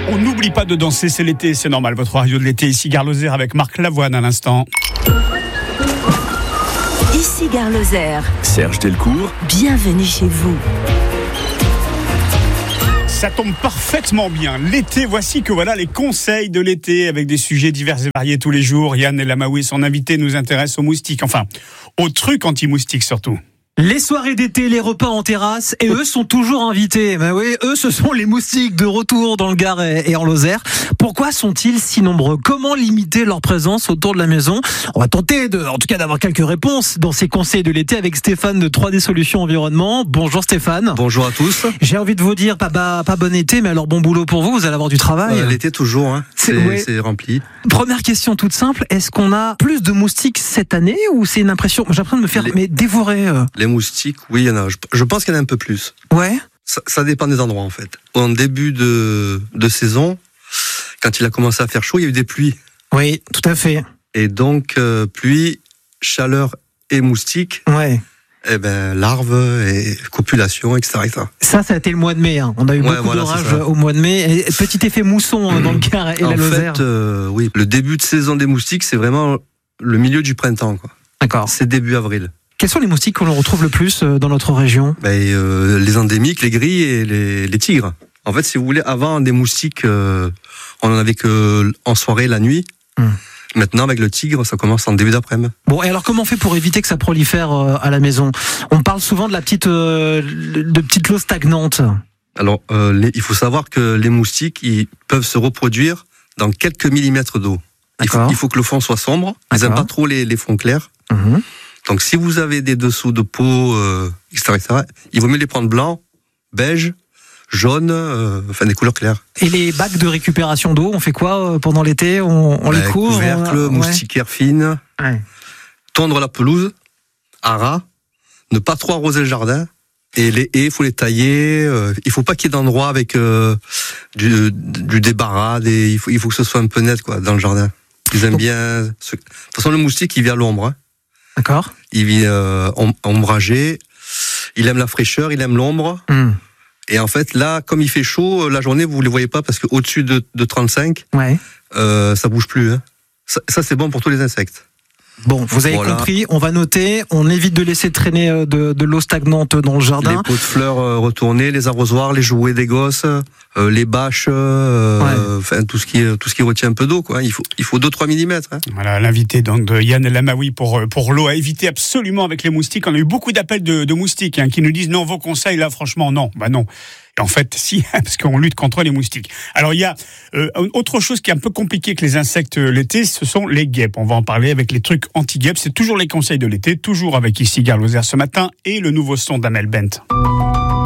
On n'oublie pas de danser, c'est l'été, c'est normal. Votre radio de l'été, ici Gare Lozère avec Marc Lavoine à l'instant. Ici Gare Lozère. Serge Delcourt. Bienvenue chez vous. Ça tombe parfaitement bien. L'été, voici que voilà les conseils de l'été avec des sujets divers et variés tous les jours. Yann Elamaoui, son invité, nous intéresse aux moustiques. Enfin, aux trucs anti-moustiques surtout. Les soirées d'été, les repas en terrasse, et eux sont toujours invités. Ben oui, eux, ce sont les moustiques de retour dans le Gard et en Lozère. Pourquoi sont-ils si nombreux ? Comment limiter leur présence autour de la maison ? On va tenter d'avoir quelques réponses dans ces conseils de l'été avec Stéphane de 3D Solutions Environnement. Bonjour Stéphane. Bonjour à tous. J'ai envie de vous dire, pas bon été, mais alors bon boulot pour vous, vous allez avoir du travail. L'été toujours, hein. C'est rempli. Première question toute simple, est-ce qu'on a plus de moustiques cette année ou c'est une impression ? J'ai l'impression de me faire dévorer. Les moustiques, oui, il y en a. Je pense qu'il y en a un peu plus. Ouais. Ça dépend des endroits en fait. En début de saison, quand il a commencé à faire chaud, il y a eu des pluies. Oui, tout à fait. Et donc pluie, chaleur et moustiques. Ouais. Et larves et copulation, etc. Ça a été le mois de mai. Hein. On a eu beaucoup d'orages au mois de mai. Et petit effet mousson dans le Gard et la Lozère. En fait, oui, le début de saison des moustiques, c'est vraiment le milieu du printemps, quoi. D'accord. C'est début avril. Quels sont les moustiques qu'on retrouve le plus dans notre région ? Les endémiques, les grilles et les tigres. En fait, si vous voulez, avant des moustiques, on en avait que en soirée, la nuit. Maintenant, avec le tigre, ça commence en début d'après-midi. Bon, et alors comment on fait pour éviter que ça prolifère à la maison ? On parle souvent de petites lots stagnantes. Alors, il faut savoir que les moustiques, ils peuvent se reproduire dans quelques millimètres d'eau. Il faut que le fond soit sombre. Ils n'aiment pas trop les fonds clairs. Donc, si vous avez des dessous de peau, etc., il vaut mieux les prendre blancs, beige, jaune, des couleurs claires. Et les bacs de récupération d'eau, on fait quoi pendant l'été ? On les couvre ? Couvercle, moustiquaire fine, tondre la pelouse, à ras, ne pas trop arroser le jardin. Et les haies, il faut les tailler. Il faut pas qu'il y ait d'endroit avec du débarras. Il faut que ce soit un peu net, quoi, dans le jardin. Ils aiment bien. De toute façon, le moustique, il vit à l'ombre. Hein. D'accord. Il vit ombragé. Il aime la fraîcheur, il aime l'ombre. Et en fait, là, comme il fait chaud, la journée, vous ne les voyez pas parce qu'au-dessus de 35, ça bouge plus. Hein. Ça, c'est bon pour tous les insectes. Bon, vous avez compris, on va noter, on évite de laisser traîner de l'eau stagnante dans le jardin. Les pots de fleurs retournés, les arrosoirs, les jouets des gosses, les bâches, tout ce qui retient un peu d'eau, quoi. Il faut 2-3 mm. Hein. Voilà, l'invité donc de Yann Elamaoui pour l'eau à éviter absolument avec les moustiques. On a eu beaucoup d'appels de moustiques qui nous disent non, vos conseils là, franchement, non. Non. En fait, si, parce qu'on lutte contre les moustiques. Alors, il y a autre chose qui est un peu compliqué que les insectes l'été, ce sont les guêpes. On va en parler avec les trucs anti-guêpes. C'est toujours les conseils de l'été, toujours avec ici Gare Lozère ce matin et le nouveau son d'Amel Bent.